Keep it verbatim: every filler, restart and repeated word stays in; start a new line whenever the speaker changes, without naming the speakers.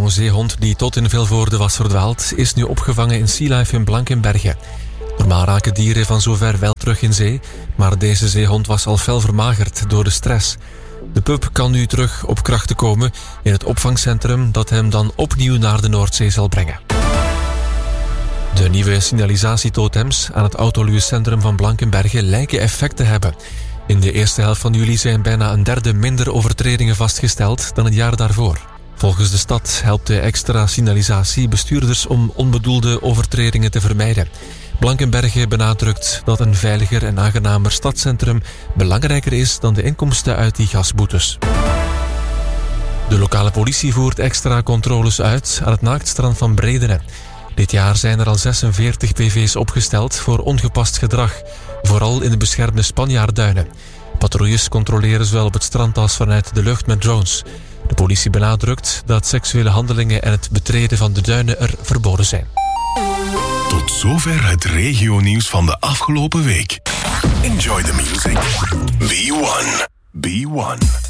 jonge zeehond die tot in Vilvoorde was verdwaald, is nu opgevangen in Sea Life in Blankenberge. Normaal raken dieren van zover wel terug in zee, maar deze zeehond was al fel vermagerd door de stress. De pup kan nu terug op krachten komen in het opvangcentrum dat hem dan opnieuw naar de Noordzee zal brengen. De nieuwe signalisatietotems aan het autoluwecentrum van Blankenberge lijken effect te hebben. In de eerste helft van juli zijn bijna een derde minder overtredingen vastgesteld dan het jaar daarvoor. Volgens de stad helpt de extra signalisatie bestuurders om onbedoelde overtredingen te vermijden. Blankenberge benadrukt dat een veiliger en aangenamer stadscentrum belangrijker is dan de inkomsten uit die gasboetes. De lokale politie voert extra controles uit aan het naaktstrand van Bredene. Dit jaar zijn er al zesenveertig P V's opgesteld voor ongepast gedrag, vooral in de beschermde Spanjaardduinen. Patrouilles controleren zowel op het strand als vanuit de lucht met drones. De politie benadrukt dat seksuele handelingen en het betreden van de duinen er verboden zijn.
Tot zover het regionieuws van de afgelopen week. Enjoy the music. B one. B one.